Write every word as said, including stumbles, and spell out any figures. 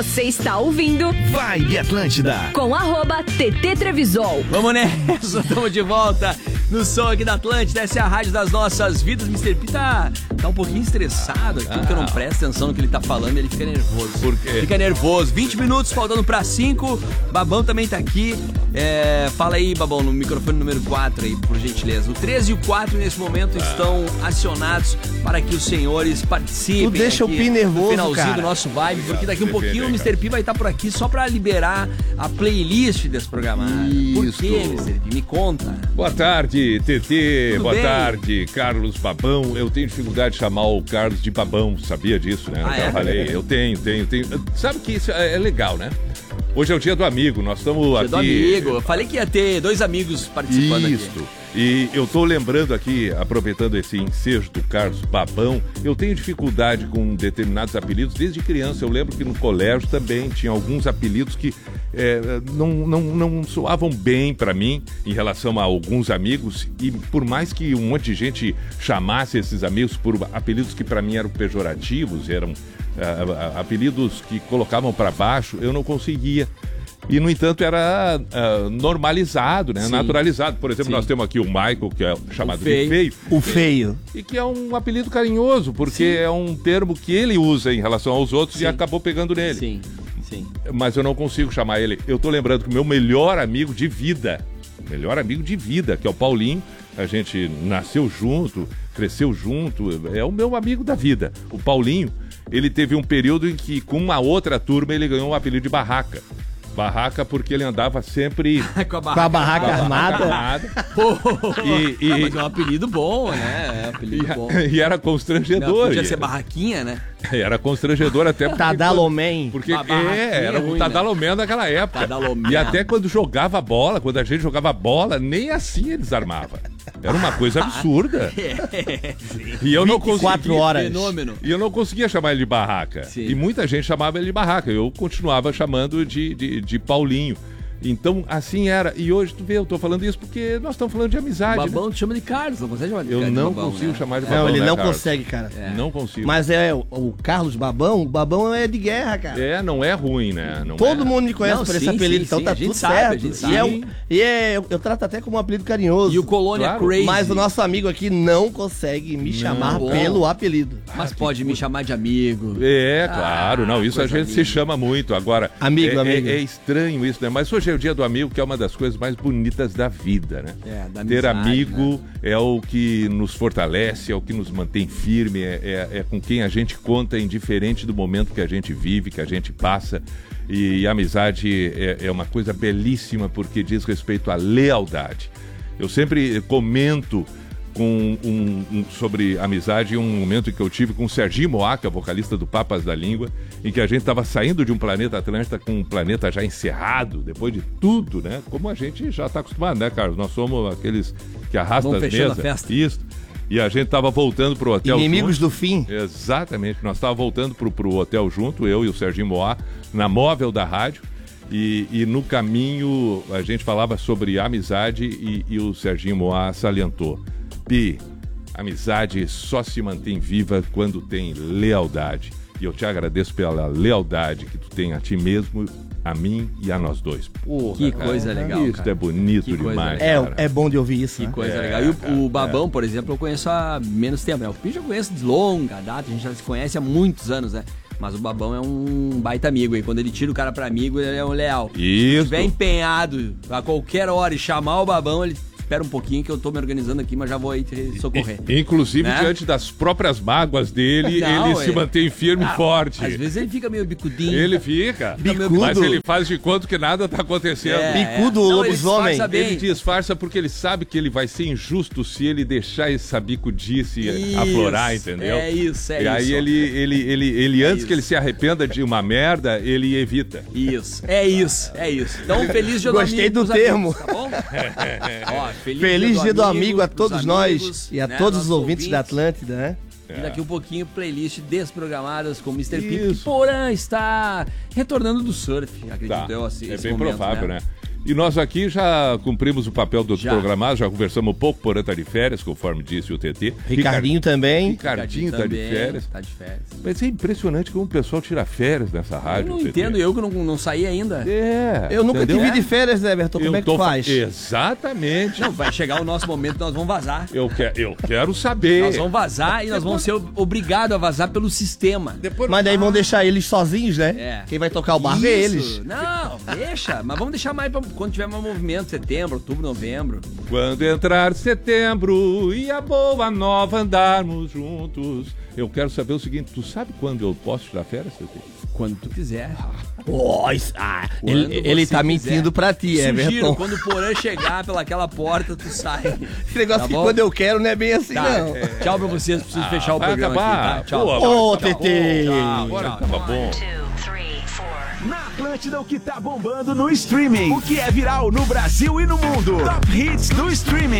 Você está ouvindo Vibe Atlântida com arroba T T Trevisol. Vamos nessa, estamos de volta no som aqui da Atlântida. Essa é a rádio das nossas vidas. mister P tá, tá um pouquinho estressado aqui, ah, porque eu não presto atenção no que ele tá falando, ele fica nervoso. Por quê? Fica nervoso. vinte minutos, faltando pra cinco. Babão também tá aqui. É, fala aí, Babão, no microfone número quatro aí, por gentileza. O treze e o quatro nesse momento ah. estão acionados para que os senhores participem. Tu deixa aqui o Pi nervoso, no finalzinho cara. do nosso vibe, porque daqui um pouquinho o mister P vai estar por aqui só pra liberar a playlist desprogramada. Por quê, mister P? Me conta. Boa tarde, T T. Tudo Boa bem? tarde, Carlos Babão. Eu tenho dificuldade de chamar o Carlos de Babão, sabia disso, né? Ah, eu é? falei, eu tenho, tenho, tenho. Sabe que isso é legal, né? Hoje é o dia do amigo, nós estamos Dia aqui... do amigo. Eu falei que ia ter dois amigos participando Isso. aqui. E eu tô lembrando aqui, aproveitando esse ensejo do Carlos Babão, eu tenho dificuldade com determinados apelidos desde criança. Eu lembro que no colégio também tinha alguns apelidos que é, não, não, não soavam bem pra mim em relação a alguns amigos. E por mais que um monte de gente chamasse esses amigos por apelidos que pra mim eram pejorativos, eram uh, apelidos que colocavam pra baixo, eu não conseguia. E, no entanto, era uh, normalizado, né? Sim. Naturalizado. Por exemplo, Sim. nós temos aqui o Michael, que é chamado O feio. de feio. O feio. E que é um apelido carinhoso, porque Sim. é um termo que ele usa em relação aos outros Sim. e acabou pegando nele. Sim, sim. Mas eu não consigo chamar ele. Eu tô lembrando que o meu melhor amigo de vida, melhor amigo de vida, que é o Paulinho, a gente nasceu junto, cresceu junto, é o meu amigo da vida. O Paulinho, ele teve um período em que, com uma outra turma, ele ganhou um apelido de Barraca. Barraca porque ele andava sempre Com a Com a barraca com a armada. armada. E, E- e- mas é um apelido bom, né? É um apelido bom. E, e era Não, constrangedor. podia E- ser barraquinha, né? Era constrangedor até porque... Tadalomém. Porque Uma barraquinha é, era é um ruim, Tadalomé naquela época. Tadalomé. E até quando jogava bola, quando a gente jogava bola, nem assim ele desarmava. Era uma coisa absurda. É, E eu não vinte e quatro conseguia... horas. Fenômeno. E eu não conseguia chamar ele de Barraca. Sim. E muita gente chamava ele de Barraca. Eu continuava chamando de, de, de Paulinho. Então, assim era. E hoje, tu vê, eu tô falando isso porque nós estamos falando de amizade. O né? Babão te chama de Carlos, não consegue chamar de Eu de não Babão, consigo né? chamar de Babão. Não, ele né, não Carlos? consegue, cara. É. Não consigo. Mas é o, o Carlos Babão, o Babão é de guerra, cara. É, não é ruim, né? Não Todo é... mundo me conhece Não, por sim, esse apelido, sim, então sim, tá a gente tudo sabe, a certo. gente E, sabe. é, um- e é, eu, eu trato até como um apelido carinhoso. E o Colônia Claro. Crazy. Mas o nosso amigo aqui não consegue me chamar Bom. pelo apelido. Mas pode me chamar de amigo. É, claro, Ah, não, isso a coisa gente linda. se chama muito. Agora, Amigo, é, amigo. É, é estranho isso, né? Mas hoje é o dia do amigo, que é uma das coisas mais bonitas da vida, né? É, da Ter amizade, amigo né? é o que nos fortalece, é o que nos mantém firme, é, é, é com quem a gente conta indiferente do momento que a gente vive, que a gente passa. E, e a amizade é, é uma coisa belíssima porque diz respeito à lealdade. Eu sempre comento com um, um- sobre amizade um momento em que eu tive com o Serginho Moaca, vocalista do Papas da Língua, em que a gente estava saindo de um planeta Atlântida com um planeta já encerrado, depois de tudo, né? Como a gente já está acostumado, né, Carlos? Nós somos aqueles que arrastam Vamos as fechando mesas. a festa. Isso. E a gente estava voltando pro hotel Inimigos junto. do fim. Exatamente. Nós estávamos voltando pro, pro hotel junto, eu e o Serginho Moá, na móvel da rádio. E, e no caminho a gente falava sobre amizade e, e o Serginho Moá salientou. Pi, amizade só se mantém viva quando tem lealdade. E eu te agradeço pela lealdade que tu tem a ti mesmo, a mim e a nós dois. Porra, Que cara, coisa legal, Isso cara. é bonito Que coisa demais. É, cara. é bom de ouvir isso, Que né? coisa É, legal. E o, cara, o Babão, por exemplo, eu conheço há menos tempo, né? O Pi já conheço de longa data, a gente já se conhece há muitos anos, né? Mas o Babão é um baita amigo aí. Quando ele tira o cara pra amigo, ele é um leal. Se Isso. estiver empenhado a qualquer hora e chamar o Babão, ele espera um pouquinho que eu tô me organizando aqui, mas já vou aí te socorrer. I- Inclusive, Né? diante das próprias mágoas dele, Não, ele se é. mantém firme Ah, e forte. Às vezes ele fica meio bicudinho. Ele fica, Bicudo. mas ele faz de conta que nada tá acontecendo. É, Bicudo é. Não, lobisomem. ele disfarça bem. Ele disfarça porque ele sabe que ele vai ser injusto se ele deixar essa bicudice Isso, aflorar, entendeu? é isso, é e aí isso. ele, ele, ele, ele É antes isso. que ele se arrependa de uma merda, ele evita. Isso, é isso, é isso. Então, feliz dia Gostei do amigo. do pros termo. amigos, tá bom? Ó, Feliz dia do amigo a pros todos amigos, nós e a né, todos os nossos ouvintes da Atlântida, né? E daqui um pouquinho, playlist desprogramadas com o mister P, que Isso. Porã está retornando do surf, acredito Tá. eu, assim, É esse bem momento, provável, né? E nós aqui já cumprimos o papel do Já. programado, já conversamos um pouco, Porã tá de férias, conforme disse o T T. Ricardinho também. Ricardinho tá de também férias. Tá de férias. Mas é impressionante como o pessoal tira férias nessa Eu rádio. não T T. entendo, eu que não, não saí ainda. É. Eu nunca entendeu? tive de férias, né, Everton? Como Eu é que tô tu fa- faz? Exatamente. Não, vai chegar o nosso momento, nós vamos vazar. Eu, que, eu quero saber. Nós vamos vazar e nós vamos ser obrigados a vazar pelo sistema. Depois... Mas daí vão deixar eles sozinhos, né? É. Quem vai tocar o barco é Isso. eles. Não, deixa. Mas vamos deixar mais pra quando tiver mais movimento. Setembro, outubro, novembro. Quando entrar setembro e a boa nova andarmos juntos. Eu quero saber o seguinte, tu sabe quando eu posso tirar férias, T T? Quando tu quiser. Oh, isso- ah, Quando ele, ele você tá quiser. mentindo pra ti, Sugiro, Everton. quando o Porã chegar pelaquela porta, tu sai. Esse negócio Tá que bom? quando eu quero não é bem assim, Tá, não. é, tchau pra vocês, preciso fechar o vai programa acabar. aqui, tá? Tchau. Pô, Ô, T T. Agora tava bom. Na Atlântida, o que tá bombando no streaming. O que é viral no Brasil e no mundo. Top Hits do streaming.